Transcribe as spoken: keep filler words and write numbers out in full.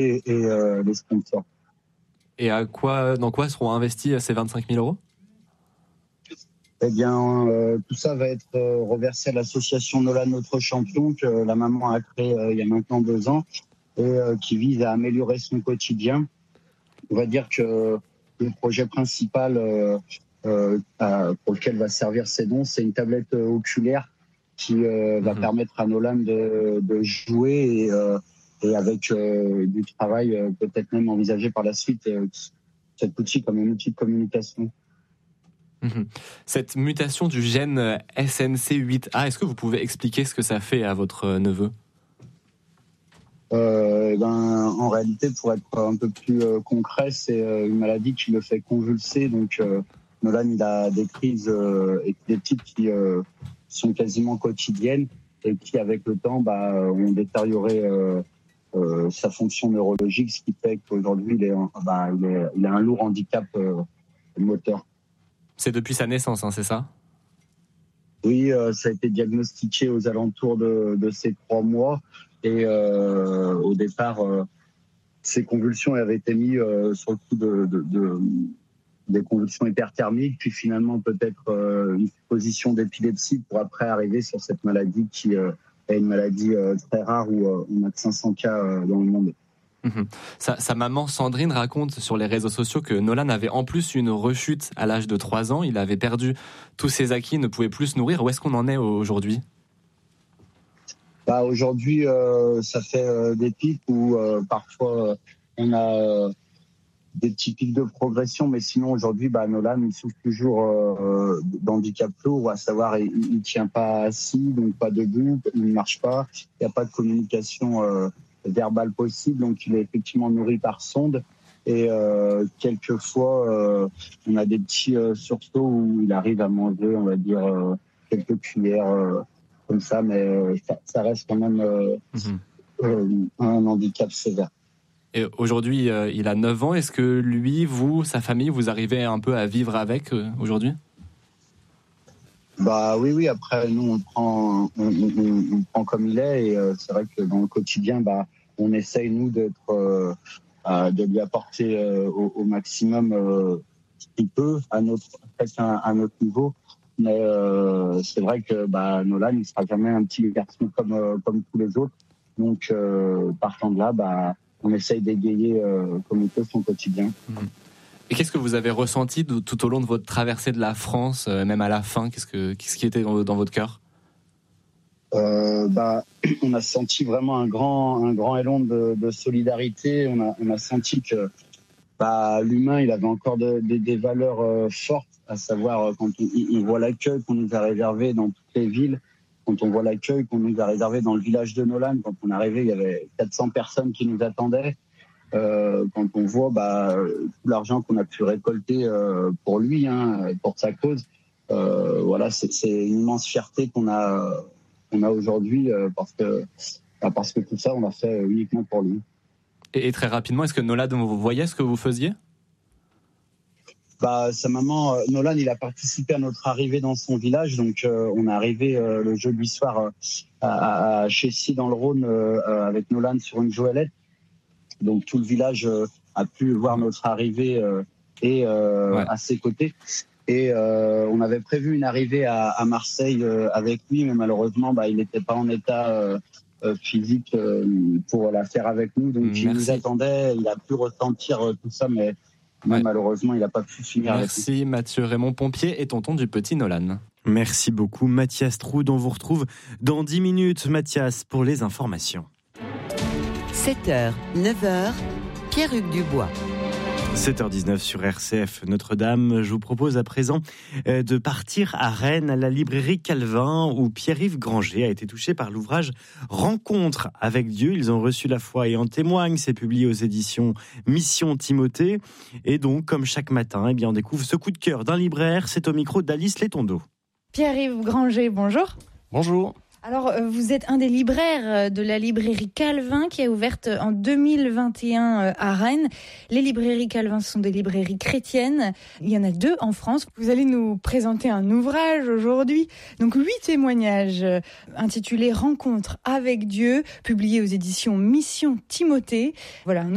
et, et euh, les sponsors. Et à quoi, dans quoi seront investis ces vingt-cinq mille euros ? Eh bien, euh, tout ça va être euh, reversé à l'association Nolan Notre Champion que la maman a créée euh, il y a maintenant deux ans et euh, qui vise à améliorer son quotidien. On va dire que le projet principal euh, euh, à, pour lequel va servir ces dons, c'est une tablette euh, oculaire qui euh, va mmh. permettre à Nolan de, de jouer et, euh, et avec euh, du travail euh, peut-être même envisagé par la suite euh, cet outil comme un outil de communication. Mmh. Cette mutation du gène S N C huit A, est-ce que vous pouvez expliquer ce que ça fait à votre neveu ? Euh, ben, en réalité, pour être un peu plus euh, concret, c'est euh, une maladie qui le fait convulser. Donc, euh, Nolan, il a des crises euh, épileptiques qui euh, sont quasiment quotidiennes et qui, avec le temps, bah, ont détérioré euh, euh, sa fonction neurologique, ce qui fait qu'aujourd'hui, il, est, bah, il, est, il a un lourd handicap euh, moteur. C'est depuis sa naissance, hein, c'est ça ? Oui, euh, ça a été diagnostiqué aux alentours de, de ces trois mois. Et euh, au départ, euh, ces convulsions avaient été mises euh, sur le coup de, de, de, des convulsions hyperthermiques, puis finalement peut-être euh, une supposition d'épilepsie pour après arriver sur cette maladie qui euh, est une maladie euh, très rare où euh, on a que cinq cents cas euh, dans le monde. Mmh. Sa, sa maman Sandrine raconte sur les réseaux sociaux que Nolan avait en plus une rechute à l'âge de trois ans. Il avait perdu tous ses acquis, ne pouvait plus se nourrir. Où est-ce qu'on en est aujourd'hui ? Bah, aujourd'hui, euh, ça fait euh, des pics où euh, parfois euh, on a euh, des petits pics de progression, mais sinon aujourd'hui, bah, Nolan il souffre toujours euh, d'handicap lourd, à savoir il, il tient pas assis, donc pas debout, il ne marche pas, il n'y a pas de communication euh, verbale possible, donc il est effectivement nourri par sonde. Et euh, quelquefois, euh, on a des petits euh, sursauts où il arrive à manger, on va dire, euh, quelques cuillères. Euh, comme ça, mais euh, ça, ça reste quand même euh, mmh. euh, un handicap sévère. Et aujourd'hui, euh, il a neuf ans. Est-ce que lui, vous, sa famille, vous arrivez un peu à vivre avec euh, aujourd'hui ? Bah oui, oui. Après, nous, on prend, on, on, on prend comme il est, et euh, c'est vrai que dans le quotidien, bah, on essaye nous d'être, euh, euh, de lui apporter euh, au, au maximum euh, ce qu'il peut à notre, à, à notre niveau. Mais euh, c'est vrai que bah, Nolan, il ne sera jamais un petit garçon comme, euh, comme tous les autres. Donc, euh, partant de là, bah, on essaye d'égayer euh, comme on peut son quotidien. Et qu'est-ce que vous avez ressenti de, tout au long de votre traversée de la France, euh, même à la fin ? Qu'est-ce, que, qu'est-ce qui était dans, dans votre cœur ? euh, bah, On a senti vraiment un grand, un grand élan de, de solidarité. On a, on a senti que bah, l'humain, il avait encore de, de, des valeurs euh, fortes, à savoir quand on, on voit l'accueil qu'on nous a réservé dans toutes les villes, quand on voit l'accueil qu'on nous a réservé dans le village de Nolan, quand on est arrivé, il y avait quatre cents personnes qui nous attendaient. Euh, quand on voit bah, tout l'argent qu'on a pu récolter euh, pour lui, hein, pour sa cause, euh, voilà, c'est, c'est une immense fierté qu'on a, qu'on a aujourd'hui euh, parce que, bah, parce que tout ça, on l'a fait uniquement pour lui. Et, et très rapidement, est-ce que Nolan, vous voyez ce que vous faisiez ? Bah, sa maman, euh, Nolan, il a participé à notre arrivée dans son village. Donc, euh, on est arrivé euh, le jeudi soir euh, à, à Chessy dans le Rhône euh, avec Nolan sur une joëlette. Donc, tout le village euh, a pu voir notre arrivée euh, et euh, ouais. à ses côtés. Et euh, on avait prévu une arrivée à, à Marseille euh, avec lui, mais malheureusement, bah, il n'était pas en état euh, euh, physique euh, pour la faire avec nous. Donc, Merci. Il nous attendait. Il a pu ressentir euh, tout ça, mais Mais ouais. malheureusement, il n'a pas pu finir. Merci avec Mathieu Raymond Pompier et tonton du petit Nolan. Merci beaucoup Mathias Trou, dont vous retrouve dans dix minutes. Mathias, pour les informations. sept heures, neuf heures, Pierre-Hugues Dubois. sept heures dix-neuf sur R C F Notre-Dame. Je vous propose à présent de partir à Rennes, à la librairie Calvin, où Pierre-Yves Granger a été touché par l'ouvrage Rencontre avec Dieu. Ils ont reçu la foi et en témoignent. C'est publié aux éditions Mission Timothée. Et donc, comme chaque matin, eh bien, on découvre ce coup de cœur d'un libraire. C'est au micro d'Alice Létondo. Pierre-Yves Granger, bonjour. Bonjour. Alors, vous êtes un des libraires de la librairie Calvin qui est ouverte en deux mille vingt et un à Rennes. Les librairies Calvin sont des librairies chrétiennes. Il y en a deux en France. Vous allez nous présenter un ouvrage aujourd'hui. Donc, huit témoignages intitulés Rencontre avec Dieu, publiés aux éditions Mission Timothée. Voilà, un